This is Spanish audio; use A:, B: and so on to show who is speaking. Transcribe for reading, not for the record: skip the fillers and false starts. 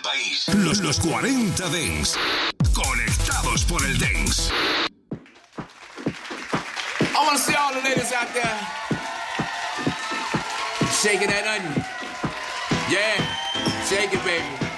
A: país. Los 40 Dance. Conectados por el Dance.
B: I want to see all the ladies out there shaking that onion. Yeah, shake it, baby.